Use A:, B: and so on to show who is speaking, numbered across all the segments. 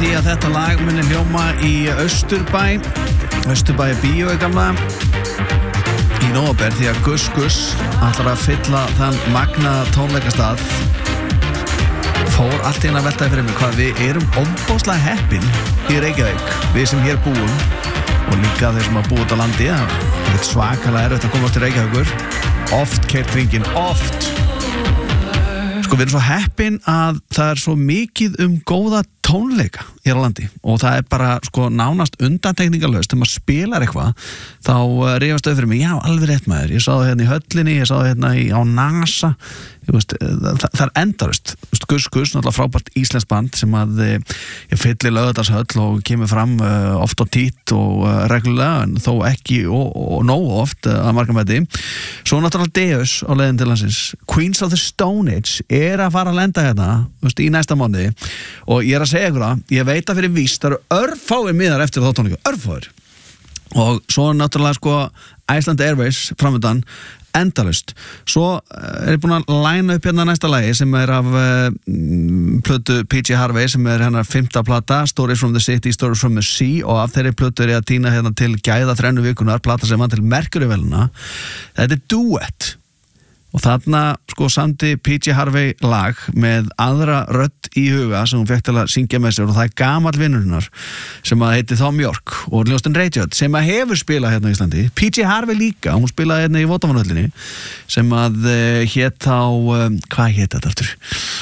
A: því að þetta lag muni hljóma í Austurbæ bíói gamla í nóvember því að Gus ætlar að fylla þann magna tónleikastað. Fór allt inn að veltaði fyrir mig hvað við erum ofboðslega heppin í Reykjavík, við sem hér búum og líka þeir sem að búa út á landi. Það er svakalega erfitt að komast til Reykjavíkur, oft keyrt hringinn, oft. Sko við erum svo heppin að það er svo mikið góða tónleika hér á landi og það er bara sko nánast undantekningarlaust þegar maður spilar eitthvað þá rifast þau fyrir mig, já alveg rétt maður, ég sá það hérna í höllinni, ég sá það hérna á NASA, það er endalaust. Gus, náttúrulega frábært íslenskt band sem að ég fyllir Laugardalshöll og kemur fram oft og títt og reglulega en þó ekki og nóg oft að marga með því. Svo náttúrulega Deus á leiðin til landsins, Queens of the Stone Age er að fara að lenda hérna í næsta mánuði og ég er að segja ykkur það, ég veit að fyrir víst það eru örfáir miðar eftir þá tónleika, örfáir. Og svo náttúrulega sko Iceland Airways framöndan endalaust. Svo er ég búin að læna upp hérna næsta lagi sem er af plötu PJ Harvey sem er hennar 5. plata, Stories from the City, Stories from the Sea og af þeirri plötu er ég að tína hérna til gæða 3 vikunar, plata sem vann til Mercury-veluna. Þetta er duett. Og þarna sko samdi PJ Harvey lag með aðra rödd í huga sem hún fekk til að syngja með sér og það er gamall vinnur hennar sem að heiti Thom Yorke og hljómsveitin Radiohead sem að hefur spilað hérna í Íslandi. PJ Harvey líka, hún spilaði hérna í Vodafone-höllinni sem að hét þá, hvað hét þetta aftur?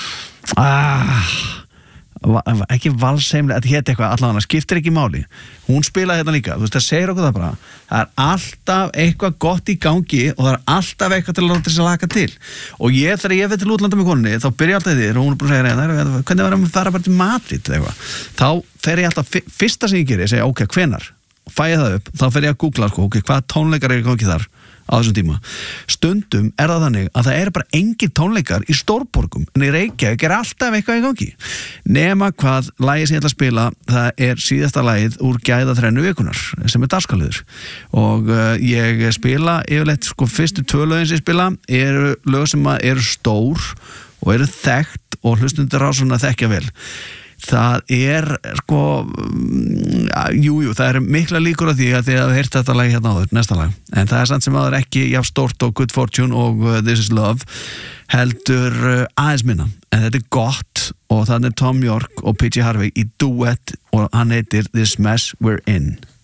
A: Ekki valsheimlega, þetta hét eitthvað allavega, skiptir ekki máli. Hún spilaði hérna líka, þú veist, það segir okkur það bara. Það er alltaf eitthvað gott í gangi og það er alltaf eitthvað til að láta þess að laka til. Og þegar ég veit til útlanda með konunni, þá byrja alltaf þér og hún er búin að segja, hvernig var að fara bara til Madrid eða eitthvað. Þá fer ég alltaf, fyrsta sem ég gerir, ég segja, ok, hvenar? Fæ ég það upp, þá fer ég að googla, ok, hvaða tónleikar er í gangi þar á þessum tíma. Stundum er það þannig að það eru bara engir tónleikar í stórborgum en í Reykjavík er alltaf eitthvað í gangi nema hvað lagið sem ég ætla að spila það er síðasta lagið úr gæða 3 vikunar sem er dagskrárliður og ég spila yfirleitt sko fyrstu 2 lögin sem ég spila eru lög sem eru stór og eru þekkt og hlustundur á svona þekkja vel. Það er sko það er mikla líkur á því að þið hafa heyrt þetta lag hérna áður, næsta lag en það er samt sem áður ekki jafn stórt og Good Fortune og This Is Love heldur aðeins minna en þetta er gott og þannig er Thom Yorke og PJ Harvey í duett og hann heitir This Mess We're In.